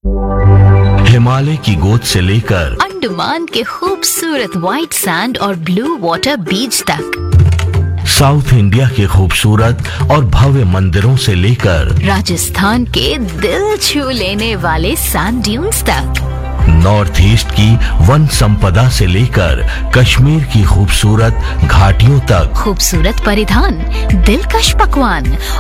हिमालय की गोद से लेकर अंडमान के खूबसूरत व्हाइट सैंड और ब्लू वाटर बीच तक, साउथ इंडिया के खूबसूरत और भव्य मंदिरों से लेकर राजस्थान के दिल छू लेने वाले सैंड ड्यून्स तक, नॉर्थ ईस्ट की वन संपदा से लेकर कश्मीर की खूबसूरत घाटियों तक, खूबसूरत परिधान, दिलकश पकवान